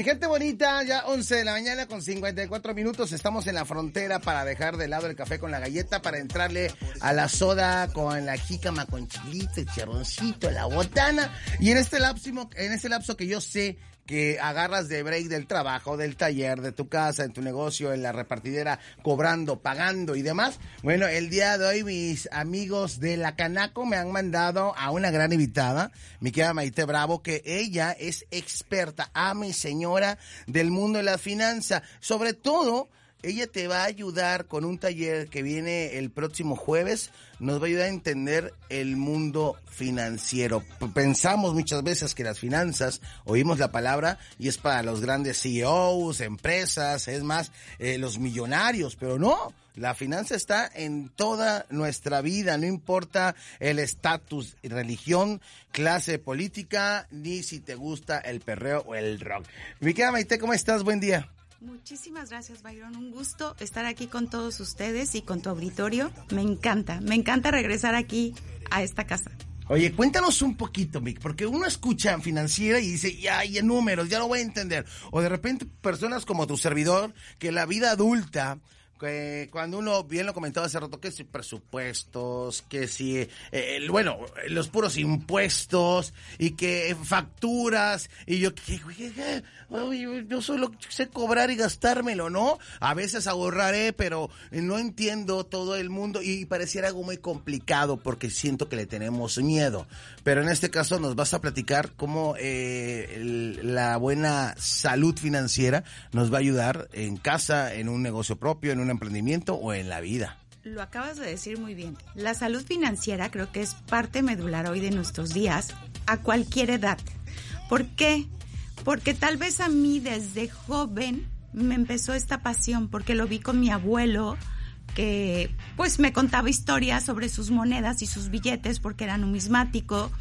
Mi gente bonita, ya 11 de la mañana con 54 minutos. Estamos en la frontera para dejar de lado el café con la galleta, para entrarle a la soda con la jícama, con chilito, el chirroncito, la botana. Y en este lapso que yo sé que agarras de break del trabajo, del taller, de tu casa, en tu negocio, en la repartidera, cobrando, pagando y demás. Bueno, el día de hoy mis amigos de la Canaco me han mandado a una gran invitada, mi querida Maite Bravo, que ella es experta, mi señora del mundo de la finanza. Sobre todo, ella te va a ayudar con un taller que viene el próximo jueves. Nos va a ayudar a entender el mundo financiero. Pensamos muchas veces que las finanzas, oímos la palabra y es para los grandes CEOs, empresas, es más, los millonarios, pero no. La finanza está en toda nuestra vida, no importa el estatus, religión, clase política, ni si te gusta el perreo o el rock. Mi querida Maite, ¿cómo estás? Buen día. Muchísimas gracias, Byron. Un gusto estar aquí con todos ustedes y con tu auditorio. Me encanta regresar aquí a esta casa. Oye, cuéntanos un poquito, Mick, porque uno escucha financiera y dice, ya, y en números, ya lo voy a entender. O de repente personas como tu servidor, que la vida adulta, que cuando uno, bien lo comentaba hace rato, que si presupuestos, que si, los puros impuestos, y que facturas, y yo solo sé cobrar y gastármelo, ¿no? A veces ahorraré, pero no entiendo todo el mundo, y pareciera algo muy complicado, porque siento que le tenemos miedo. Pero en este caso nos vas a platicar cómo la buena salud financiera nos va a ayudar en casa, en un negocio propio, en un emprendimiento o en la vida. Lo acabas de decir muy bien. La salud financiera creo que es parte medular hoy de nuestros días a cualquier edad. ¿Por qué? Porque tal vez a mí desde joven me empezó esta pasión, porque lo vi con mi abuelo, que pues me contaba historias sobre sus monedas y sus billetes porque era numismático.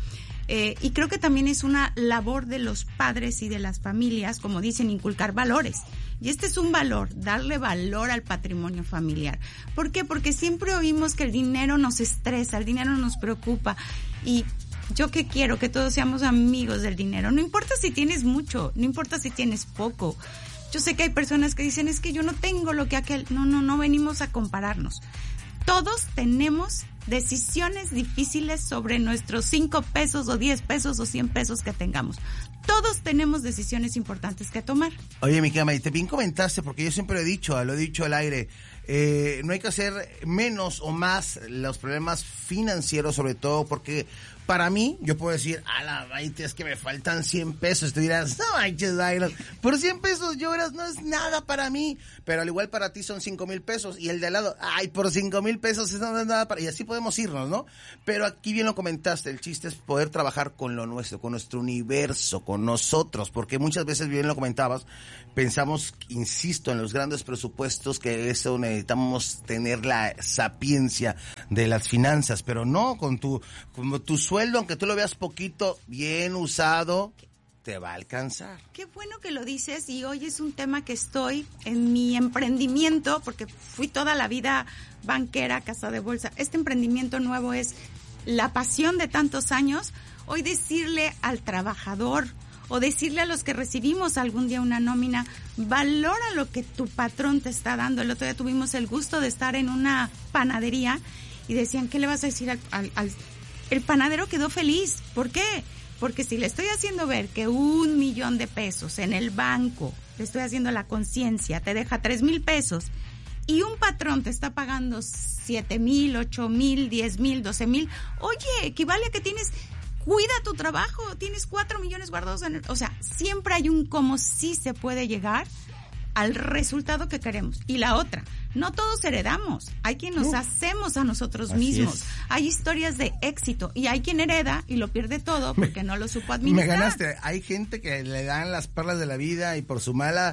Y creo que también es una labor de los padres y de las familias, como dicen, inculcar valores. Y este es un valor, darle valor al patrimonio familiar. ¿Por qué? Porque siempre oímos que el dinero nos estresa, el dinero nos preocupa. Y yo que quiero que todos seamos amigos del dinero. No importa si tienes mucho, no importa si tienes poco. Yo sé que hay personas que dicen, es que yo no tengo lo que aquel. No venimos a compararnos. Todos tenemos decisiones difíciles sobre nuestros 5 pesos o 10 pesos o 100 pesos que tengamos. Todos tenemos decisiones importantes que tomar. Oye, mi cama, y te bien comentaste, porque yo siempre lo he dicho al aire, no hay que hacer menos o más los problemas financieros, sobre todo porque para mí, yo puedo decir, Maite, es que me faltan 100 pesos. Tú dirás, no manches, Byron, por 100 pesos lloras, no es nada para mí. Pero al igual para ti son 5,000 pesos. Y el de al lado, por 5,000 pesos eso no es nada para... Y así podemos irnos, ¿no? Pero aquí bien lo comentaste, el chiste es poder trabajar con lo nuestro, con nuestro universo, con nosotros. Porque muchas veces, bien lo comentabas, pensamos, insisto, en los grandes presupuestos, que eso necesitamos tener la sapiencia de las finanzas. Pero no, como tu sueldo, aunque tú lo veas poquito, bien usado, te va a alcanzar. Qué bueno que lo dices, y hoy es un tema que estoy en mi emprendimiento, porque fui toda la vida banquera, casa de bolsa. Este emprendimiento nuevo es la pasión de tantos años. Hoy decirle al trabajador o decirle a los que recibimos algún día una nómina, valora lo que tu patrón te está dando. El otro día tuvimos el gusto de estar en una panadería y decían, ¿qué le vas a decir al el panadero? Quedó feliz. ¿Por qué? Porque si le estoy haciendo ver que 1,000,000 de pesos en el banco, le estoy haciendo la conciencia, te deja 3,000 pesos y un patrón te está pagando 7,000, 8,000, 10,000, 12,000, oye, equivale a que cuida tu trabajo, tienes 4 millones guardados o sea, siempre hay un cómo sí se puede llegar al resultado que queremos. Y la otra, no todos heredamos, hay quien nos hacemos a nosotros mismos. Hay historias de éxito y hay quien hereda y lo pierde todo porque no lo supo administrar. Me ganaste, hay gente que le dan las perlas de la vida y por su mala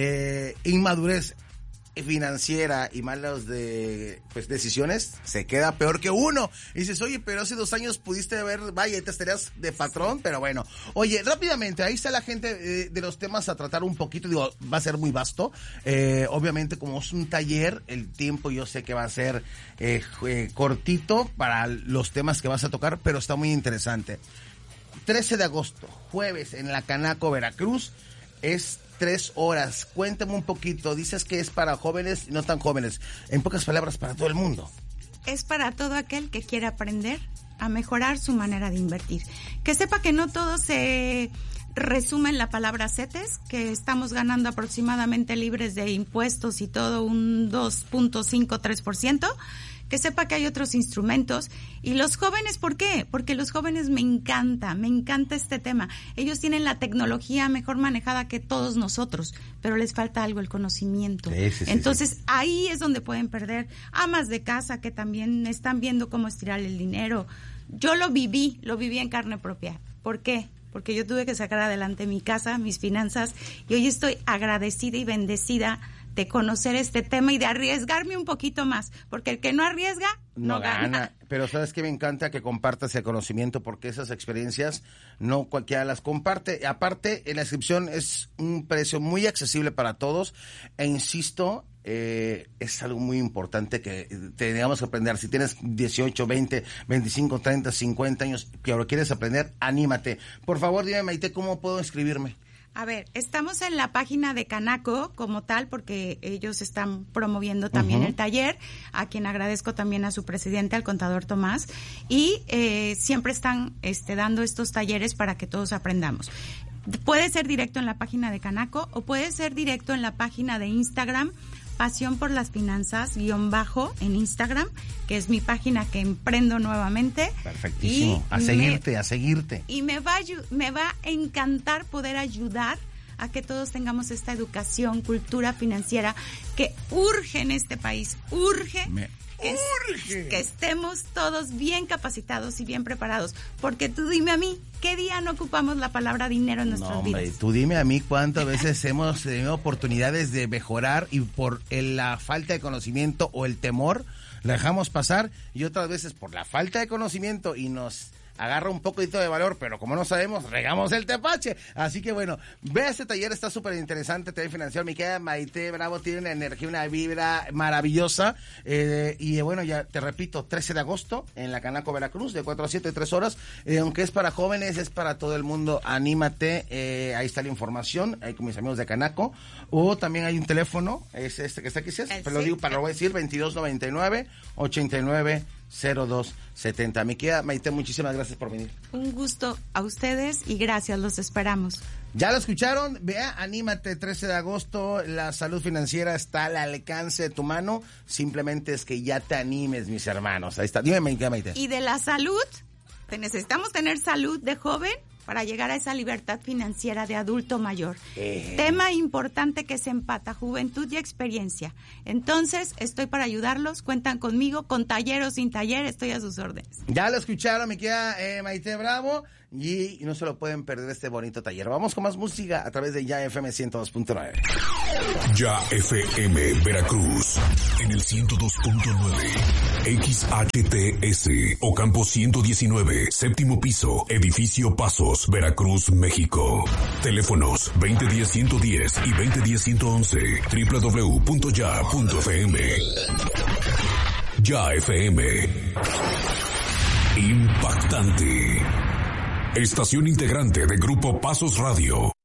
inmadurez financiera y malas decisiones, se queda peor que uno. Y dices, oye, pero hace 2 años pudiste haber, vaya, te estarías de patrón, pero bueno. Oye, rápidamente, ahí está la gente de los temas a tratar un poquito, digo, va a ser muy vasto. Obviamente, como es un taller, el tiempo yo sé que va a ser cortito para los temas que vas a tocar, pero está muy interesante. 13 de agosto, jueves, en la Canaco, Veracruz. es 3 horas. Cuéntame un poquito. Dices que es para jóvenes y no tan jóvenes. En pocas palabras, para todo el mundo. Es para todo aquel que quiera aprender a mejorar su manera de invertir. Que sepa que no todo se resume en la palabra CETES, que estamos ganando aproximadamente libres de impuestos y todo un 2.53%. Que sepa que hay otros instrumentos. Y los jóvenes, ¿por qué? Porque los jóvenes me encanta este tema. Ellos tienen la tecnología mejor manejada que todos nosotros, pero les falta algo, el conocimiento. Sí. Entonces, ahí es donde pueden perder. Amas de casa que también están viendo cómo estirar el dinero. Yo lo viví en carne propia. ¿Por qué? Porque yo tuve que sacar adelante mi casa, mis finanzas, y hoy estoy agradecida y bendecida de conocer este tema y de arriesgarme un poquito más, porque el que no arriesga no gana. Pero sabes que me encanta que compartas el conocimiento, porque esas experiencias no cualquiera las comparte. Aparte, la inscripción es un precio muy accesible para todos, e insisto, es algo muy importante que tengamos que aprender. Si tienes 18, 20, 25, 30, 50 años que ahora quieres aprender, anímate. Por favor, dime, Maite, ¿cómo puedo inscribirme? A ver, estamos en la página de Canaco como tal, porque ellos están promoviendo también el taller, a quien agradezco también a su presidente, al contador Tomás, y siempre están dando estos talleres para que todos aprendamos. Puede ser directo en la página de Canaco o puede ser directo en la página de Instagram, Pasión por las Finanzas _ en Instagram, que es mi página que emprendo nuevamente. Perfectísimo. A seguirte. Y me va a encantar poder ayudar a que todos tengamos esta educación, cultura financiera que urge en este país. Urge. Que estemos todos bien capacitados y bien preparados. Porque tú dime a mí, ¿qué día no ocupamos la palabra dinero en nuestras vidas? Tú dime a mí cuántas veces hemos tenido oportunidades de mejorar y por la falta de conocimiento o el temor la dejamos pasar, y otras veces por la falta de conocimiento y nos agarra un poquito de valor, pero como no sabemos, regamos el tepache. Así que bueno, ve este taller, está súper interesante, taller financiero. Mi querida Maite Bravo tiene una energía, una vibra maravillosa. Y bueno, ya te repito, 13 de agosto en la Canaco, Veracruz, de 4 a 7, 3 horas. Aunque es para jóvenes, es para todo el mundo. Anímate, ahí está la información, ahí con mis amigos de Canaco. O también hay un teléfono, es este que está aquí, pero lo digo, lo voy a decir, 2299-890270. Mi querida Maite, muchísimas gracias por venir. Un gusto a ustedes y gracias, los esperamos. Ya lo escucharon, vea, anímate, 13 de agosto, la salud financiera está al alcance de tu mano, simplemente es que ya te animes, mis hermanos. Ahí está, dime, Maite. Y de la salud, necesitamos tener salud de joven para llegar a esa libertad financiera de adulto mayor. Tema importante que se empata, juventud y experiencia. Entonces, estoy para ayudarlos, cuentan conmigo, con taller o sin taller, estoy a sus órdenes. Ya lo escucharon, me queda Maite Bravo, y no se lo pueden perder este bonito taller. Vamos con más música a través de Ya FM 102.9. Ya FM Veracruz, en el 102.9. XHTS, Ocampo 119, séptimo piso, edificio Pasos, Veracruz, México. Teléfonos 2010-110 y 2010-111, www.ya.fm. Ya FM. Impactante. Estación integrante de Grupo Pasos Radio.